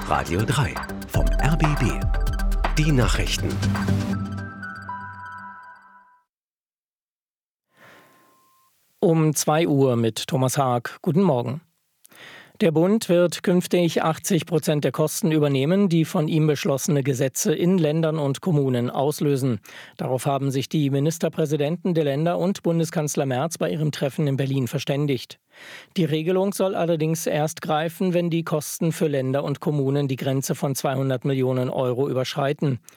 Radio 3 vom RBB. Die Nachrichten. Um 2 Uhr mit Thomas Haag. Guten Morgen. Der Bund wird künftig 80% der Kosten übernehmen, die von ihm beschlossene Gesetze in Ländern und Kommunen auslösen. Darauf haben sich die Ministerpräsidenten der Länder und Bundeskanzler Merz bei ihrem Treffen in Berlin verständigt. Die Regelung soll allerdings erst greifen, wenn die Kosten für Länder und Kommunen die Grenze von 200 Millionen Euro überschreiten.